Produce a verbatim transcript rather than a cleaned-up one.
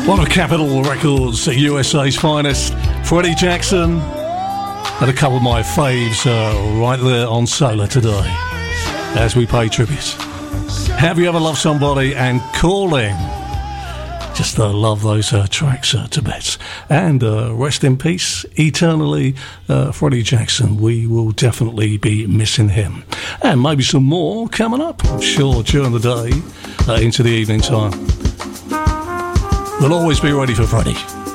One of Capitol Records, U S A's finest, Freddie Jackson, and a couple of my faves uh, right there on Solar today, as we pay tribute. Have you ever loved somebody and calling? Just uh, love those uh, tracks uh, to bits. And uh, rest in peace, eternally, uh, Freddie Jackson. We will definitely be missing him. And maybe some more coming up, I'm sure, during the day, uh, into the evening time. We'll always be ready for Freddie.